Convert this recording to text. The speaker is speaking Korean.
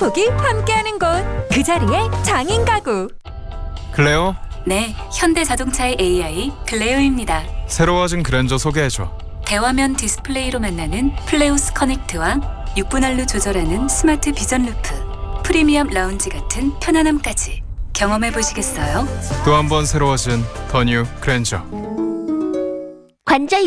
가족이 함께하는 곳, 그 자리에 장인 가구. 클레오, 네, 현대자동차의 AI 클레오입니다. 새로워진 그랜저 소개해줘. 대화면 디스플레이로 만나는 플레오스 커넥트와 6분할로 조절하는 스마트 비전 루프, 프리미엄 라운지 같은 편안함까지 경험해 보시겠어요? 또 한 번 새로워진 더 뉴 그랜저. 관절